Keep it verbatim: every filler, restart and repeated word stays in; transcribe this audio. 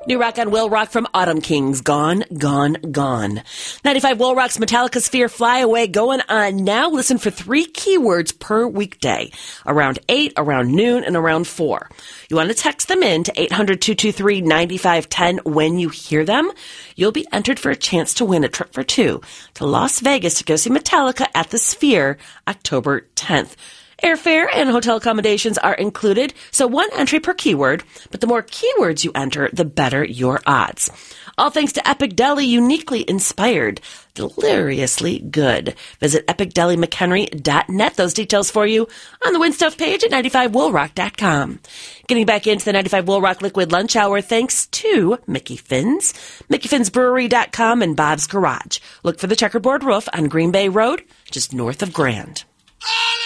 New rock on Will Rock from Autumn Kings. Gone, gone, gone. ninety-five Will Rock's Metallica Sphere Fly Away going on now. Listen for three keywords per weekday. Around eight, around noon, and around four. You want to text them in to eight hundred, two two three, nine five one zero when you hear them. You'll be entered for a chance to win a trip for two to Las Vegas to go see Metallica at the Sphere October tenth. Airfare and hotel accommodations are included, so one entry per keyword, but the more keywords you enter, the better your odds. All thanks to Epic Deli, uniquely inspired, deliriously good. Visit epic deli mchenry dot net. Those details for you on the Win Stuff page at ninety-five will rock dot com. Getting back into the ninety-five Will Rock Liquid Lunch Hour thanks to Mickey Finn's, mickey fins brewery dot com, and Bob's Garage. Look for the checkerboard roof on Green Bay Road, just north of Grand.